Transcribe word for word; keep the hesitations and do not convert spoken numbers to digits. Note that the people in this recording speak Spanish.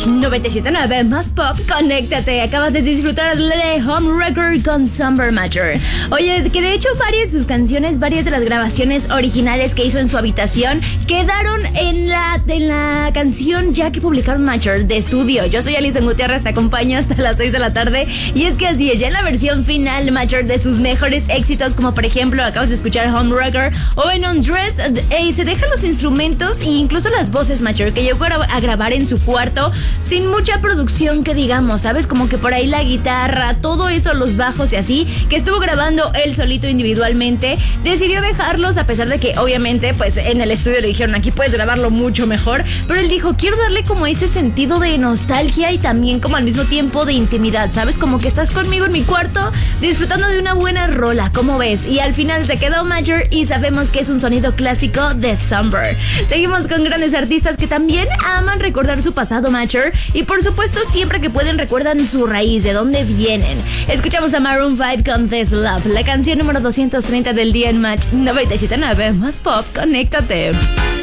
Match noventa y siete punto nueve más pop, conéctate. Acabas de disfrutar de Home Record con Summer Matcher. Oye, que de hecho varias de sus canciones, varias de las grabaciones originales que hizo en su habitación quedaron en la, en la canción ya que publicaron Matcher de estudio. Yo soy Alison Gutiérrez, te acompaño hasta las seis de la tarde. Y es que así es, ya en la versión final Matcher de sus mejores éxitos, como por ejemplo acabas de escuchar Home Record o en Undressed, eh, se dejan los instrumentos e incluso las voces Matcher, que llegó a grabar en su cuarto sin mucha producción que digamos, ¿sabes? Como que por ahí la guitarra, todo eso, los bajos y así, que estuvo grabando él solito individualmente, decidió dejarlos a pesar de que obviamente pues en el estudio le dijeron aquí puedes grabarlo mucho mejor, pero él dijo quiero darle como ese sentido de nostalgia y también como al mismo tiempo de intimidad, ¿sabes? Como que estás conmigo en mi cuarto disfrutando de una buena rola, ¿cómo ves? Y al final se quedó Matcher y sabemos que es un sonido clásico de Summer. Seguimos con grandes artistas que también aman recordar su pasado Matcher y por supuesto siempre que pueden recuerdan su raíz, de dónde vienen. Escuchamos a Maroon cinco con This Love, la canción número doscientos treinta del día en Match noventa y siete punto nueve más pop, conéctate.